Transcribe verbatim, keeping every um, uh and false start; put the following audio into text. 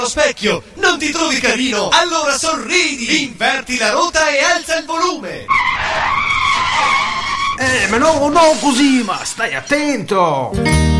Allo specchio, non ti trovi carino? Allora sorridi, inverti la ruota e alza il volume. Eh, ma no, no così, ma stai attento.